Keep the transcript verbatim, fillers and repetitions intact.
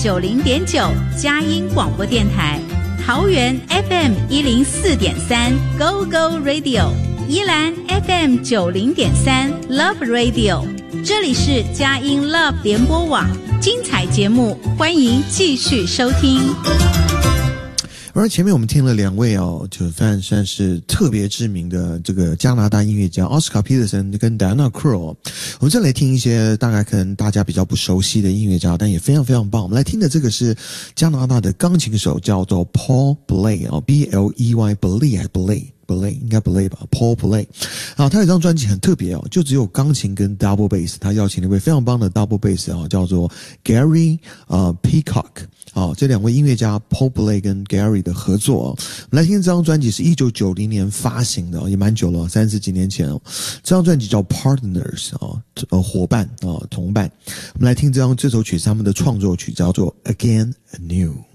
九零点九佳音广播电台，桃园 F M 一零四点三 Go Go Radio， 宜兰 F M 九零点三 Love Radio， 这里是佳音 Love 联播网，精彩节目欢迎继续收听。 而前面我们听了两位哦，就算算是特别知名的这个加拿大音乐家奥斯卡皮特森跟戴安娜克罗，我们再来听一些大概可能大家比较不熟悉的音乐家，但也非常非常棒。我们来听的这个是加拿大的钢琴手，叫做 Paul Bley 哦 ，B L E Y Bley 还 Bley。Bley 应该 Bley 吧 Paul Bley 啊，他有一张专辑很特别哦，就只有钢琴跟 double bass， 他邀请了一位非常棒的 double bass 啊，叫做 Gary 呃 Peacock 啊，这两位音乐家 Paul Bley 跟 Gary 的合作哦。我们来听这张专辑是一九九零年发行的，也蛮久了，三十几年前哦。这张专辑叫 Partners 啊，呃伙伴啊同伴。我们来听这张这首曲是他们的创作曲，叫做 Again Anew。